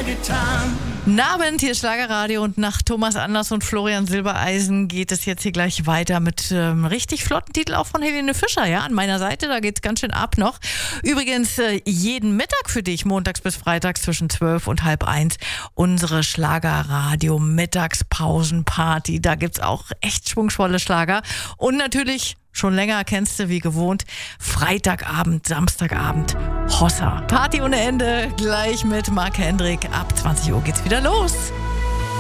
getan. Abend, hier ist Schlagerradio und nach Thomas Anders und Florian Silbereisen geht es jetzt hier gleich weiter mit richtig flotten Titel auch von Helene Fischer, ja, an meiner Seite, da geht's ganz schön ab noch. Übrigens jeden Mittag für dich, montags bis freitags zwischen 12 und halb 1, unsere Schlagerradio Mittagspausenparty, da gibt's auch echt schwungvolle Schlager und natürlich schon länger kennst du wie gewohnt, Freitagabend, Samstagabend, Hossa. Party ohne Ende, gleich mit Marc Hendrik. Ab 20 Uhr geht's wieder los.